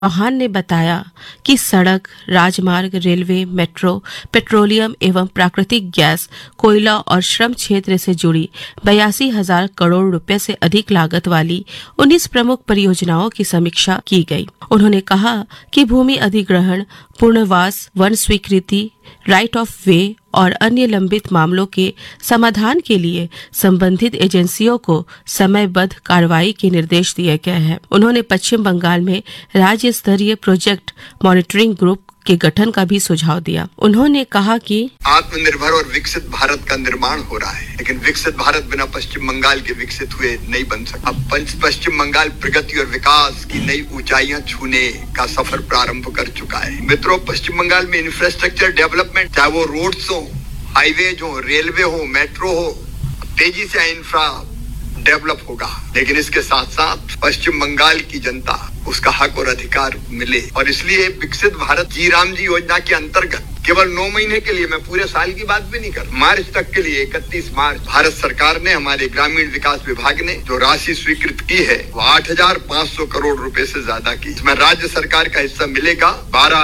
चौहान ने बताया कि सड़क, राजमार्ग, रेलवे, मेट्रो, पेट्रोलियम एवं प्राकृतिक गैस, कोयला और श्रम क्षेत्र से जुड़ी 82,000 करोड़ रुपए से अधिक लागत वाली 19 प्रमुख परियोजनाओं की समीक्षा की गई। उन्होंने कहा कि भूमि अधिग्रहण, पुनर्वास, वन स्वीकृति, राइट ऑफ वे और अन्य लंबित मामलों के समाधान के लिए संबंधित एजेंसियों को समयबद्ध कार्रवाई के निर्देश दिए गए हैं। उन्होंने पश्चिम बंगाल में राज्य स्तरीय प्रोजेक्ट मॉनिटरिंग ग्रुप के गठन का भी सुझाव दिया। उन्होंने कहा कि आत्मनिर्भर और विकसित भारत का निर्माण हो रहा है, लेकिन विकसित भारत बिना पश्चिम बंगाल के विकसित हुए नहीं बन सकता। अब पश्चिम बंगाल प्रगति और विकास की नई ऊंचाइयां छूने का सफर प्रारंभ कर चुका है। मित्रों, पश्चिम बंगाल में इंफ्रास्ट्रक्चर डेवलपमेंट, चाहे वो रोड्स हो, हाईवेज हो, रेलवे हो, मेट्रो हो, तेजी से इंफ्रा डेवलप होगा। लेकिन इसके साथ साथ पश्चिम बंगाल की जनता उसका हक और अधिकार मिले, और इसलिए विकसित भारत जी राम जी योजना के अंतर्गत केवल 9 महीने के लिए, मैं पूरे साल की बात भी नहीं कर, मार्च तक के लिए 31 मार्च भारत सरकार ने, हमारे ग्रामीण विकास विभाग ने जो राशि स्वीकृत की है वो 8,500 करोड़ रुपए से ज्यादा की। इसमें राज्य सरकार का हिस्सा मिलेगा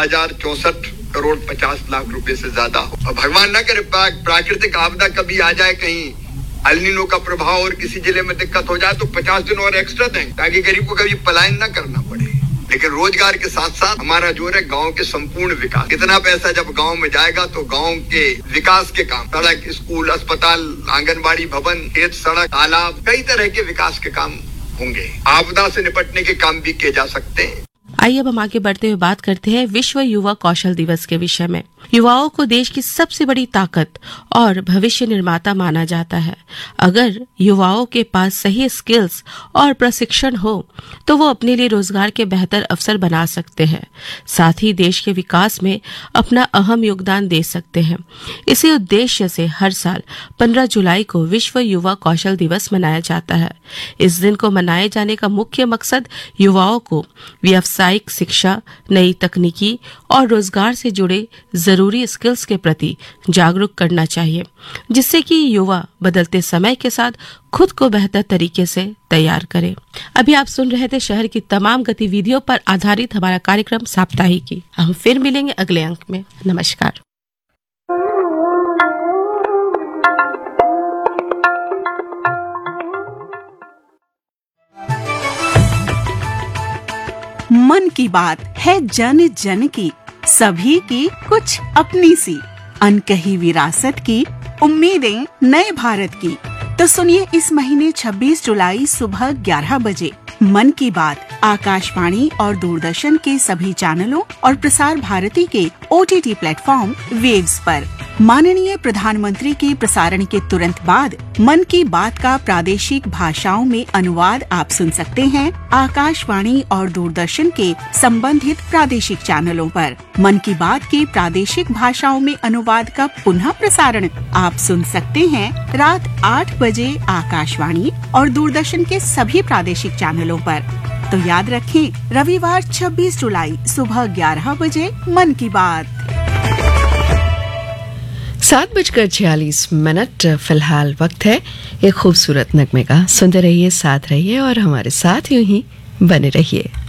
12,064 करोड़ 50 लाख रुपए से ज्यादा हो। और भगवान न करे प्राकृतिक आपदा कभी आ जाए, कहीं अल्नीनो का प्रभाव और किसी जिले में दिक्कत हो जाए तो 50 दिन और एक्स्ट्रा दें, ताकि गरीब को कभी पलायन न करना पड़े। लेकिन रोजगार के साथ साथ हमारा जोर है गांव के संपूर्ण विकास। इतना पैसा जब गांव में जाएगा तो गांव के विकास के काम, सड़क, स्कूल, अस्पताल, आंगनबाड़ी भवन, खेत, सड़क, तालाब, कई तरह के विकास के काम होंगे। आपदा से निपटने के काम भी किए जा सकते हैं। आइए अब हम आगे बढ़ते हुए बात करते हैं विश्व युवा कौशल दिवस के विषय में। युवाओं को देश की सबसे बड़ी ताकत और भविष्य निर्माता माना जाता है। अगर युवाओं के पास सही स्किल्स और प्रशिक्षण हो तो वो अपने लिए रोजगार के बेहतर अवसर बना सकते हैं, साथ ही देश के विकास में अपना अहम योगदान दे सकते हैं। इसी उद्देश्य से हर साल 15 जुलाई को विश्व युवा कौशल दिवस मनाया जाता है। इस दिन को मनाए जाने का मुख्य मकसद युवाओं को व्यावसायिक शिक्षा, नई तकनीकी और रोजगार से जुड़े जरूरी स्किल्स के प्रति जागरूक करना चाहिए, जिससे कि युवा बदलते समय के साथ खुद को बेहतर तरीके से तैयार करें। अभी आप सुन रहे थे शहर की तमाम गतिविधियों पर आधारित हमारा कार्यक्रम साप्ताहिकी। हम फिर मिलेंगे अगले अंक में। नमस्कार। मन की बात है जन जन की, सभी की कुछ अपनी सी, अनकही विरासत की, उम्मीदें नए भारत की। तो सुनिए इस महीने 26 जुलाई सुबह 11 बजे मन की बात आकाशवाणी और दूरदर्शन के सभी चैनलों और प्रसार भारती के OTT प्लेटफॉर्म वेव्स पर। माननीय प्रधानमंत्री के प्रसारण के तुरंत बाद मन की बात का प्रादेशिक भाषाओं में अनुवाद आप सुन सकते हैं आकाशवाणी और दूरदर्शन के संबंधित प्रादेशिक चैनलों पर। मन की बात के प्रादेशिक भाषाओं में अनुवाद का पुनः प्रसारण आप सुन सकते हैं रात 8 बजे आकाशवाणी और दूरदर्शन के सभी प्रादेशिक चैनलों पर। तो याद रखें, रविवार 26 जुलाई सुबह 11 बजे मन की बात। 7:46 फिलहाल वक्त है एक खूबसूरत नगमे का। सुनते रहिए, साथ रहिए और हमारे साथ यूं ही बने रहिए।